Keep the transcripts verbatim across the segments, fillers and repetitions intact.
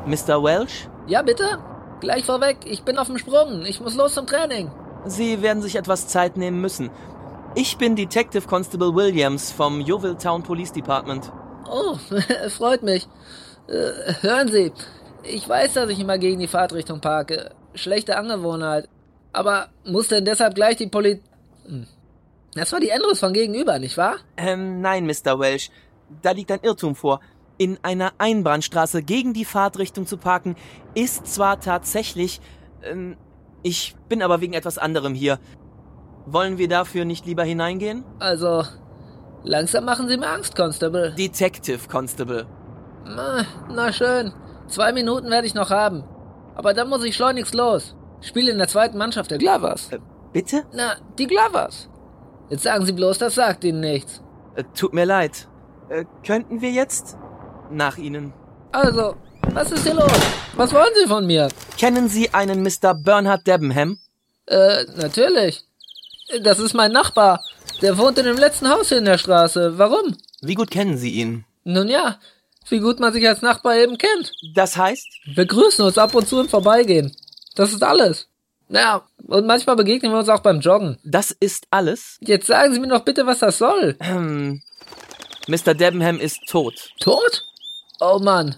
Mister Welsh? Ja, bitte? Gleich vorweg, ich bin auf dem Sprung. Ich muss los zum Training. Sie werden sich etwas Zeit nehmen müssen. Ich bin Detective Constable Williams vom Yeovil Town Police Department. Oh, freut mich. Äh, hören Sie, ich weiß, dass ich immer gegen die Fahrtrichtung parke. Schlechte Angewohnheit. Aber muss denn deshalb gleich die Poli... Hm. Das war die Endros von gegenüber, nicht wahr? Ähm, nein, Mister Welsh. Da liegt ein Irrtum vor. In einer Einbahnstraße gegen die Fahrtrichtung zu parken, ist zwar tatsächlich... Ähm, ich bin aber wegen etwas anderem hier. Wollen wir dafür nicht lieber hineingehen? Also, langsam machen Sie mir Angst, Constable. Detective Constable. Na, na schön. Zwei Minuten werde ich noch haben. Aber dann muss ich schleunigst los. Ich spiele in der zweiten Mannschaft der Glovers. Äh, bitte? Na, die Glovers. Jetzt sagen Sie bloß, das sagt Ihnen nichts. Äh, tut mir leid. Äh, könnten wir jetzt? Nach Ihnen. Also, was ist hier los? Was wollen Sie von mir? Kennen Sie einen Mister Bernhard Debenham? Äh, natürlich. Das ist mein Nachbar. Der wohnt in dem letzten Haus hier in der Straße. Warum? Wie gut kennen Sie ihn? Nun ja, wie gut man sich als Nachbar eben kennt. Das heißt? Wir grüßen uns ab und zu im Vorbeigehen. Das ist alles. Ja, und manchmal begegnen wir uns auch beim Joggen. Das ist alles? Jetzt sagen Sie mir doch bitte, was das soll. Ähm, Mister Debenham ist tot. Tot? Oh Mann.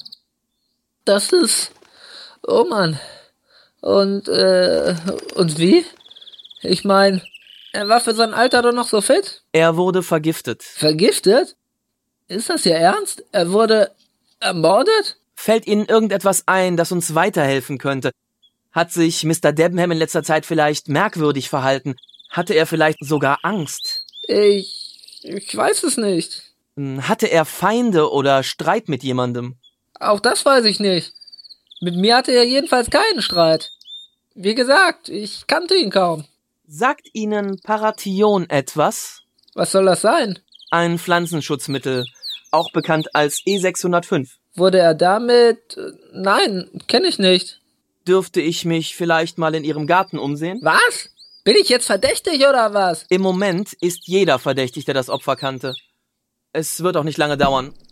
Das ist... Oh Mann. Und, äh, und wie? Ich meine, er war für sein Alter doch noch so fit? Er wurde vergiftet. Vergiftet? Ist das Ihr Ernst? Er wurde ermordet? Fällt Ihnen irgendetwas ein, das uns weiterhelfen könnte? Hat sich Mister Debenham in letzter Zeit vielleicht merkwürdig verhalten? Hatte er vielleicht sogar Angst? Ich... ich weiß es nicht. Hatte er Feinde oder Streit mit jemandem? Auch das weiß ich nicht. Mit mir hatte er jedenfalls keinen Streit. Wie gesagt, ich kannte ihn kaum. Sagt Ihnen Parathion etwas? Was soll das sein? Ein Pflanzenschutzmittel, auch bekannt als E sechshundertfünf. Wurde er damit... Nein, kenne ich nicht. Dürfte ich mich vielleicht mal in Ihrem Garten umsehen? Was? Bin ich jetzt verdächtig oder was? Im Moment ist jeder verdächtig, der das Opfer kannte. Es wird auch nicht lange dauern.